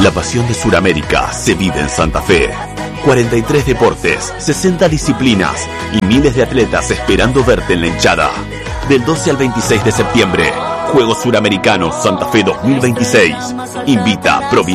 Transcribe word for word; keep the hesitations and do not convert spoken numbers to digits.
La pasión de Sudamérica se vive en Santa Fe. cuarenta y tres deportes, sesenta disciplinas y miles de atletas esperando verte en la hinchada. Del doce al veintiséis de septiembre, Juegos Suramericanos Santa Fe dos mil veintiséis. Invita Provincia.